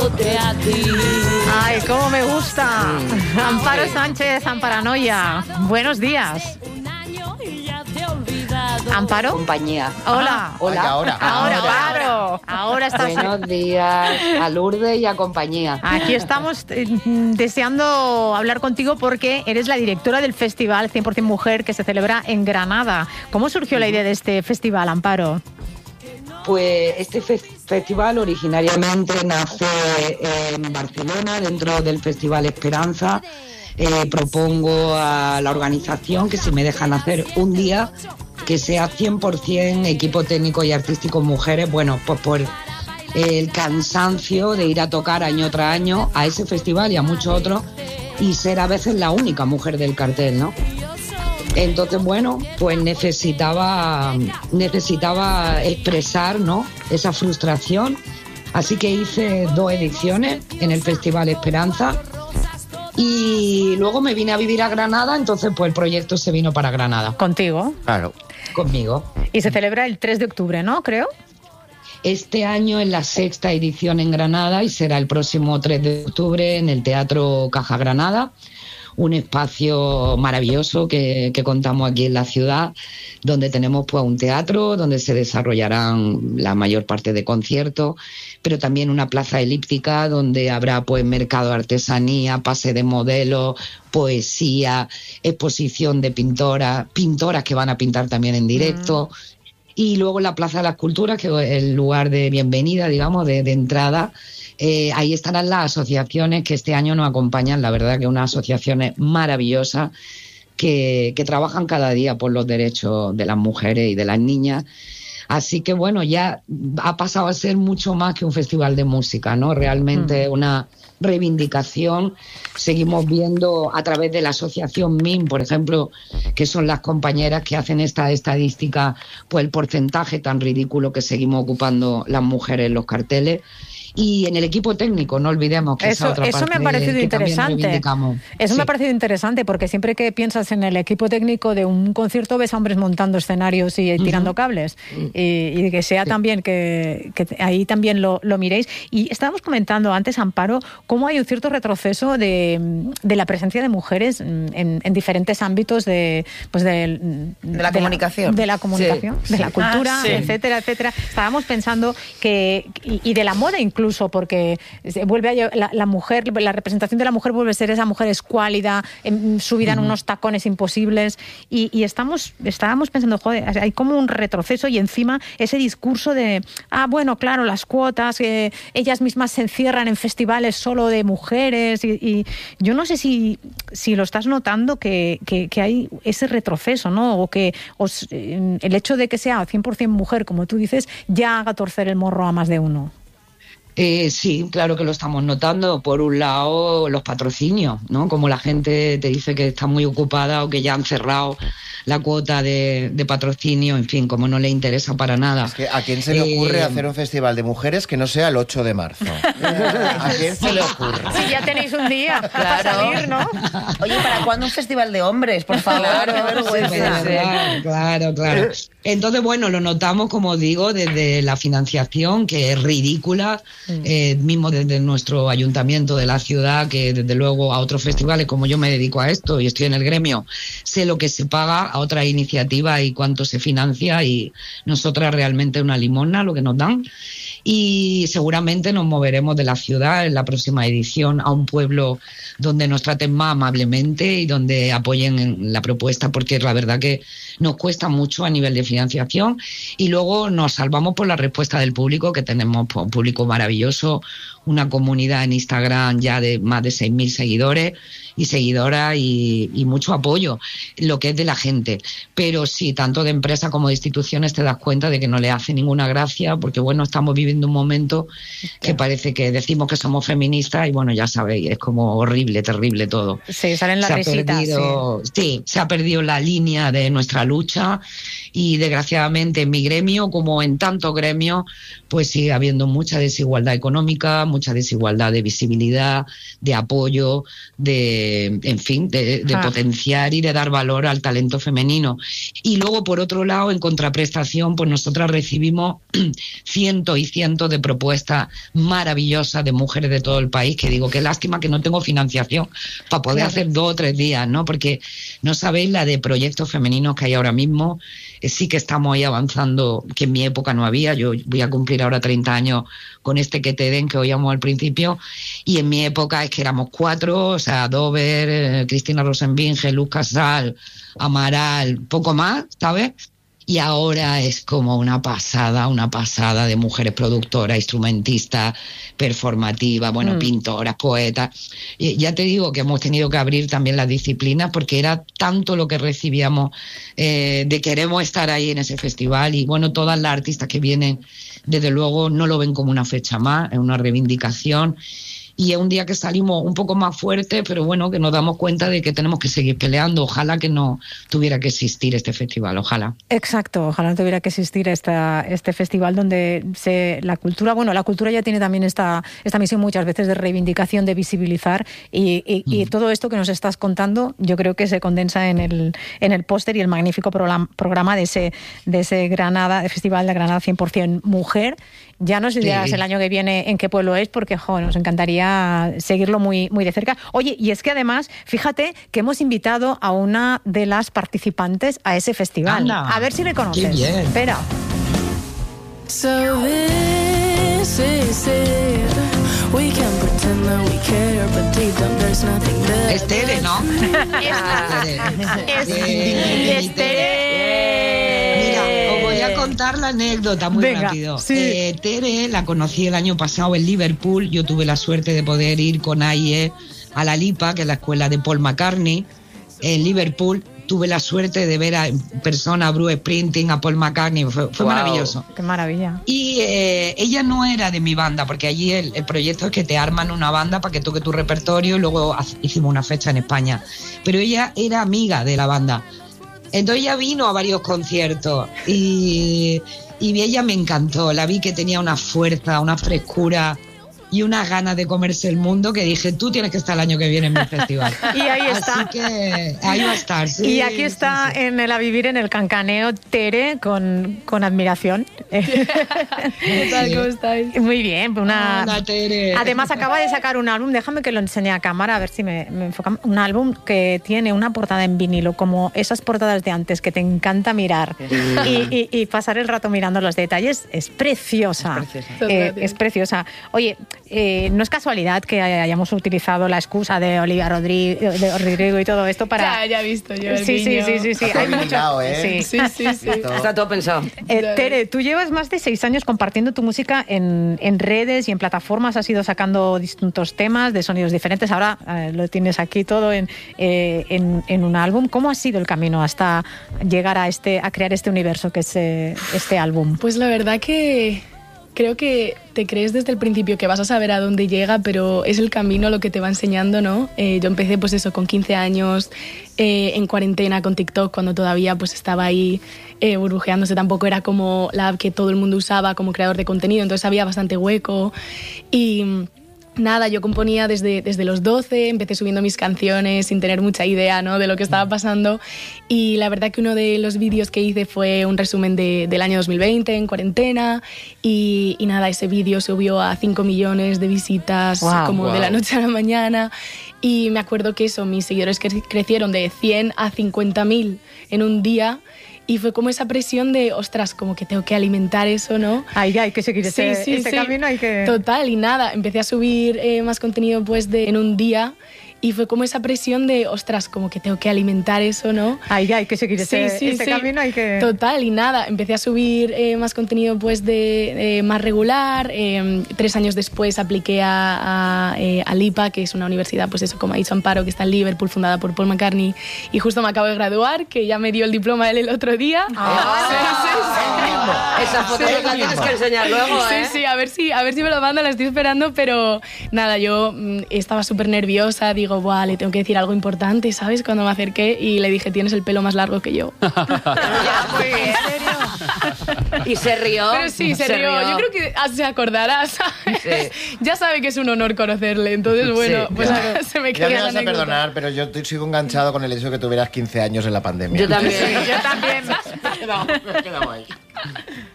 Ay, cómo me gusta. Amparo Sánchez, Amparanoia. Buenos días. ¿Amparo? Compañía. Hola. Hola. Ahora estás. Buenos días a Lourdes y a compañía. Aquí estamos deseando hablar contigo porque eres la directora del festival 100% Mujer que se celebra en Granada. ¿Cómo surgió la idea de este festival, Amparo? Pues este festival originariamente nace en Barcelona, dentro del Festival Esperanza. Propongo a la organización que si me dejan hacer un día que sea 100% equipo técnico y artístico mujeres, bueno, pues por el cansancio de ir a tocar año tras año a ese festival y a muchos otros y ser a veces la única mujer del cartel, ¿no? Entonces, bueno, pues necesitaba expresar, ¿no?, esa frustración. Así que hice 2 ediciones en el Festival Esperanza y luego me vine a vivir a Granada, entonces pues el proyecto se vino para Granada. ¿Contigo? Claro. Conmigo. Y se celebra el 3 de octubre, ¿no? Creo. Este año es la 6ª edición en Granada y será el próximo 3 de octubre en el Teatro Caja Granada. Un espacio maravilloso que contamos aquí en la ciudad, donde tenemos pues un teatro donde se desarrollarán la mayor parte de conciertos, pero también una plaza elíptica donde habrá pues mercado de artesanía, pase de modelos, poesía, exposición de pintoras que van a pintar también en directo. Y luego la Plaza de las Culturas, que es el lugar de bienvenida, digamos, de entrada. Ahí estarán las asociaciones que este año nos acompañan, la verdad que unas asociaciones maravillosas que trabajan cada día por los derechos de las mujeres y de las niñas. Así que bueno, ya ha pasado a ser mucho más que un festival de música, ¿no? Realmente una reivindicación. Seguimos viendo a través de la asociación MIM, por ejemplo, que son las compañeras que hacen esta estadística, pues el porcentaje tan ridículo que seguimos ocupando las mujeres en los carteles. Y en el equipo técnico, no olvidemos que esa otra parte me ha parecido interesante. Eso me ha parecido interesante porque siempre que piensas en el equipo técnico de un concierto ves a hombres montando escenarios y tirando cables y que sea también que ahí también lo miréis. Y estábamos comentando antes, Amparo, cómo hay un cierto retroceso de la presencia de mujeres en diferentes ámbitos de la comunicación, de la cultura, etcétera, etcétera. Estábamos pensando que y de la moda incluso, porque vuelve la mujer, la representación de la mujer vuelve a ser esa mujer escuálida, subida en unos tacones imposibles, y estábamos pensando, joder, hay como un retroceso y encima ese discurso de, bueno, claro, las cuotas, ellas mismas se encierran en festivales solo de mujeres, y yo no sé si lo estás notando que hay ese retroceso, ¿no? O que el hecho de que sea 100% mujer, como tú dices, ya haga torcer el morro a más de uno. Sí, claro que lo estamos notando. Por un lado, los patrocinios, ¿no? Como la gente te dice que está muy ocupada o que ya han cerrado la cuota de patrocinio, en fin, como no le interesa para nada. Es que ¿a quién se le ocurre hacer un festival de mujeres que no sea el 8 de marzo? ¿A quién se le ocurre? Si ya tenéis un día para salir, ¿no? Oye, ¿para cuándo un festival de hombres? Por favor, qué vergüenza. Claro. Entonces, bueno, lo notamos, como digo, desde la financiación, que es ridícula, mismo desde nuestro ayuntamiento de la ciudad, que desde luego a otros festivales, como yo me dedico a esto y estoy en el gremio, sé lo que se paga a otras iniciativas y cuánto se financia, y nosotras realmente una limosna lo que nos dan. Y seguramente nos moveremos de la ciudad en la próxima edición a un pueblo donde nos traten más amablemente y donde apoyen la propuesta, porque la verdad que nos cuesta mucho a nivel de financiación, y luego nos salvamos por la respuesta del público, que tenemos un público maravilloso, una comunidad en Instagram ya de más de 6.000 seguidores y seguidoras, y mucho apoyo, lo que es de la gente. Pero sí, tanto de empresas como de instituciones te das cuenta de que no le hace ninguna gracia, porque bueno, estamos viviendo un momento que parece que decimos que somos feministas y bueno, ya sabéis, es como horrible, terrible todo. Sí, salen las risitas. Sí, se ha perdido la línea de nuestra lucha, y desgraciadamente en mi gremio, como en tantos gremios, pues sigue habiendo mucha desigualdad económica, mucha desigualdad de visibilidad, de apoyo, de en fin, de potenciar y de dar valor al talento femenino. Y luego, por otro lado, en contraprestación, pues nosotras recibimos cientos y cientos de propuestas maravillosas de mujeres de todo el país, que digo, qué lástima que no tengo financiación para poder hacer 2 o 3 días, ¿no? Porque no sabéis la de proyectos femeninos que hay ahora mismo. Sí que estamos ahí avanzando, que en mi época no había. Yo voy a cumplir ahora 30 años con este Que te den, que oíamos al principio, y en mi época es que éramos 4, o sea, Dover, Cristina Rosenbinge, Luz Casal, Amaral, poco más, ¿sabes? Y ahora es como una pasada de mujeres productoras, instrumentistas, performativas, bueno, pintoras, poetas. Y ya te digo que hemos tenido que abrir también las disciplinas porque era tanto lo que recibíamos de queremos estar ahí en ese festival. Y bueno, todas las artistas que vienen, desde luego, no lo ven como una fecha más, es una reivindicación. Y es un día que salimos un poco más fuertes, pero bueno, que nos damos cuenta de que tenemos que seguir peleando. Ojalá que no tuviera que existir este festival, ojalá. Exacto, ojalá no tuviera que existir este festival donde la cultura ya tiene también esta misión muchas veces de reivindicación, de visibilizar, y todo esto que nos estás contando yo creo que se condensa en el póster y el magnífico programa de ese Granada, el Festival de Granada 100% Mujer. Ya nos dirás el año que viene en qué pueblo es, porque nos encantaría seguirlo muy, muy de cerca. Oye, y es que además, fíjate que hemos invitado a una de las participantes a ese festival. Anda, a ver si le conoces. Qué bien. Espera. So this is it. We can pretend that we care, but deep down there's nothing there. Es Tere, ¿no? Es Tere. Mira, os voy a contar la anécdota muy rápido. Sí. Tere la conocí el año pasado en Liverpool. Yo tuve la suerte de poder ir con AIE a la LIPA, que es la escuela de Paul McCartney, en Liverpool. Tuve la suerte de ver en persona a Bruce Springsteen, a Paul McCartney, fue maravilloso. ¡Qué maravilla! Y ella no era de mi banda, porque allí el proyecto es que te arman una banda para que toque tu repertorio, y luego hicimos una fecha en España. Pero ella era amiga de la banda. Entonces ella vino a varios conciertos y ella me encantó. La vi que tenía una fuerza, una frescura y unas ganas de comerse el mundo, que dije, tú tienes que estar el año que viene en mi festival. Y ahí está. Así que ahí va a estar, sí. Y aquí está en el A Vivir, en el Cancaneo, Tere, con admiración. ¿Qué tal? ¿Cómo estáis? Muy bien. Hola, Tere. Además, acaba de sacar un álbum, déjame que lo enseñe a cámara, a ver si me enfocan. Un álbum que tiene una portada en vinilo, como esas portadas de antes, que te encanta mirar y pasar el rato mirando los detalles. Es preciosa. Es preciosa. Oye, no es casualidad que hayamos utilizado la excusa de Olivia Rodrigo y todo esto para... Ya he visto yo el Sí. Hay mucho, ¿eh? Sí. Está todo pensado. Tere, tú llevas más de 6 años compartiendo tu música en redes y en plataformas. Has ido sacando distintos temas de sonidos diferentes. Ahora lo tienes aquí todo en un álbum. ¿Cómo ha sido el camino hasta llegar a crear este universo que es este álbum? Pues la verdad que creo que te crees desde el principio que vas a saber a dónde llega, pero es el camino lo que te va enseñando, ¿no? Yo empecé pues eso con 15 años, en cuarentena con TikTok, cuando todavía pues estaba ahí burbujeándose. Tampoco era como la app que todo el mundo usaba como creador de contenido, entonces había bastante hueco y... Nada, yo componía desde los 12, empecé subiendo mis canciones sin tener mucha idea, ¿no?, de lo que estaba pasando, y la verdad que uno de los vídeos que hice fue un resumen del año 2020 en cuarentena y nada, ese vídeo subió a 5 millones de visitas de la noche a la mañana, y me acuerdo que mis seguidores crecieron de 100 a 50.000 en un día. Y fue como esa presión de, ostras, como que tengo que alimentar eso, ¿no? Hay que seguir ese camino, hay que... Total, y nada, empecé a subir más contenido pues en un día. Y fue como esa presión de, ostras, como que tengo que alimentar eso, ¿no? Hay que seguir ese camino, hay que... Total, y nada, empecé a subir más contenido pues más regular. 3 años después apliqué a LIPA, que es una universidad, pues eso, como ha dicho Amparo, que está en Liverpool, fundada por Paul McCartney. Y justo me acabo de graduar, que ya me dio el diploma él el otro día. día. Esa foto la tienes que enseñar luego, ¿eh? Sí, a ver si me lo manda, la estoy esperando, pero nada, yo estaba súper nerviosa, digo, buah, le tengo que decir algo importante, ¿sabes? Cuando me acerqué y le dije, tienes el pelo más largo que yo. Muy bien. Y se rió. Pero sí, se rió. Yo creo que se acordará, ¿sabes? Sí. Ya sabe que es un honor conocerle, entonces bueno, pues ahora se me queda ya me la vas a anécdota. perdonar, pero yo sigo enganchado con el hecho de que tuvieras 15 años en la pandemia. Yo también. Yo también. Me he quedado ahí.